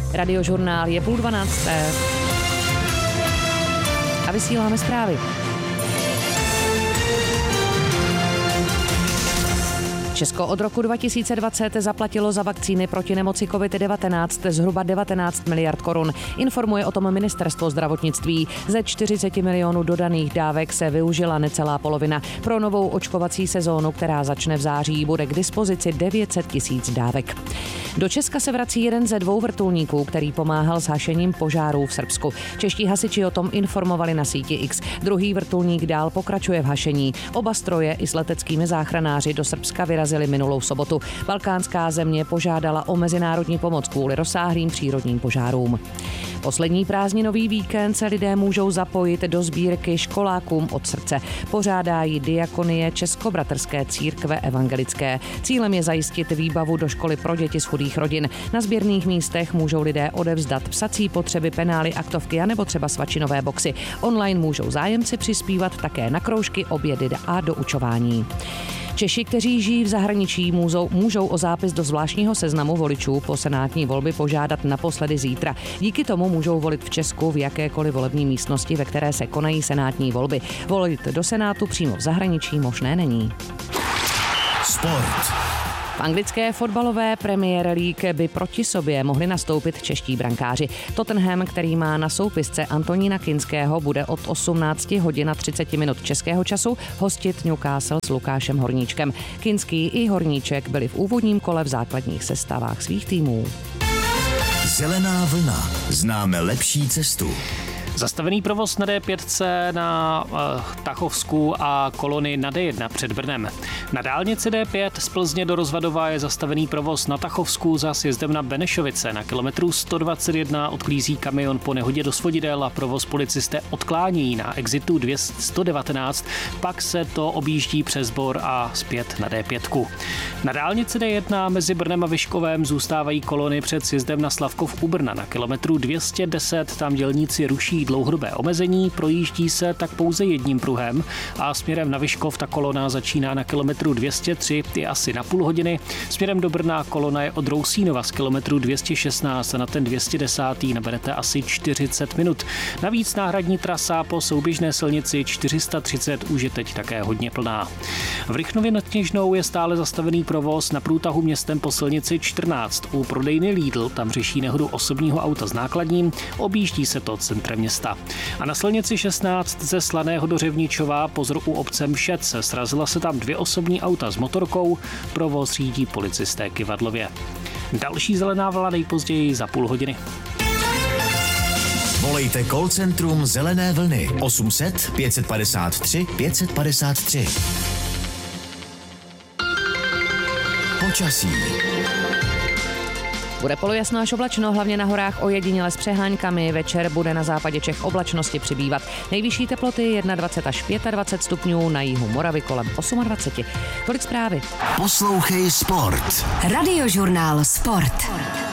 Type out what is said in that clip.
Radiožurnál je 11:30 a vysíláme zprávy. Česko od roku 2020 zaplatilo za vakcíny proti nemoci COVID-19 zhruba 19 miliard korun. Informuje o tom ministerstvo zdravotnictví. Ze 40 milionů dodaných dávek se využila necelá polovina. Pro novou očkovací sezónu, která začne v září, bude k dispozici 900 tisíc dávek. Do Česka se vrací jeden ze 2 vrtulníků, který pomáhal s hašením požárů v Srbsku. Čeští hasiči o tom informovali na síti X. Druhý vrtulník dál pokračuje v hašení. Oba stroje i s leteckými záchranáři do Srbska vyrazili minulou sobotu. Balkánská země požádala o mezinárodní pomoc kvůli rozsáhlým přírodním požárům. Poslední prázdninový víkend se lidé můžou zapojit do sbírky Školákům od srdce. Pořádá ji Diakonie Českobratrské církve evangelické. Cílem je zajistit výbavu do školy pro děti z chudých rodin. Na sběrných místech můžou lidé odevzdat psací potřeby, penály, aktovky a nebo třeba svačinové boxy. Online můžou zájemci přispívat také na kroužky, obědy a doučování. Češi, kteří žijí v zahraničí, můžou o zápis do zvláštního seznamu voličů po senátní volby požádat naposledy zítra. Díky tomu můžou volit v Česku v jakékoliv volební místnosti, ve které se konají senátní volby. Volit do Senátu přímo v zahraničí možné není. Sport. V anglické fotbalové Premier League by proti sobě mohli nastoupit čeští brankáři. Tottenham, který má na soupisce Antonína Kinského, bude od 18 hodin a 30 minut českého času hostit Newcastle s Lukášem Horníčkem. Kinský i Horníček byli v úvodním kole v základních sestavách svých týmů. Zelená vlna. Známe lepší cestu. Zastavený provoz na D5 na Tachovsku a kolony na D1 před Brnem. Na dálnici D5 z Plzně do Rozvadova je zastavený provoz na Tachovsku za sjezdem na Benešovice. Na kilometru 121 odklízí kamion po nehodě do svodidel a provoz policisté odklání na exitu 119, pak se to objíždí přes Bor a zpět na D5. Na dálnici D1 mezi Brnem a Vyškovem zůstávají kolony před sjezdem na Slavkov u Brna. Na kilometru 210 tam dělníci ruší dlouhodobé omezení, projíždí se tak pouze jedním pruhem a směrem na Vyškov ta kolona začíná na kilometru 203, je asi na půl hodiny. Směrem do Brna kolona je od Rousínova z kilometru 216 a na ten 210. naberete asi 40 minut. Navíc náhradní trasa po souběžné silnici 430 už je teď také hodně plná. V Rychnově nad Kněžnou je stále zastavený provoz na průtahu městem po silnici 14. U prodejny Lidl tam řeší nehodu osobního auta s nákladním, objíždí se to centrem města. A na silnici 16 ze Slaného do Řevničova pozor u obce Mšec. Srazila se tam 2 osobní auta s motorkou, provoz řídí policisté Kyvadlově. Další zelená vlna nejpozději za půl hodiny. Volejte call centrum Zelené vlny 800 553 553. Počasí. Bude polojasno až oblačno, hlavně na horách ojediněle s přeháňkami. Večer bude na západě Čech oblačnosti přibývat. Nejvyšší teploty 21 až 25 stupňů, na jihu Moravy kolem 28. Tolik zprávy. Poslouchej sport. Radiožurnál Sport.